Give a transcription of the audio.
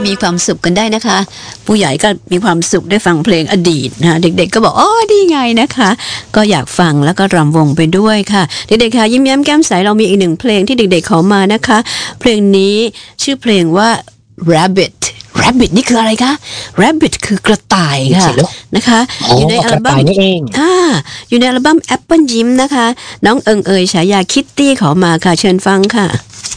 มีความสุขกันได้นะคะผู้ใหญ่ก็มีความสุขได้ฟังเพลงอดีตนะเด็กๆก็บอกอ๋อดีไงนะคะก็อยากฟังแล้วก็รำวงไปด้วยค่ะเด็กๆค่ะยิ้มแย้มแก้มใสเรามีอีกหนึ่งเพลงที่เด็กๆขอมานะคะเพลงนี้ชื่อเพลงว่า Rabbit Rabbit นี่คืออะไรคะ Rabbit คือกระต่ายค่ะนะคะอยู่ในอัลบั้มอยู่ในอัลบั้ม Apple ยิ้มนะคะน้องเอิงเอยฉายาคิตตี้ขอมาค่ะเชิญฟังค่ะ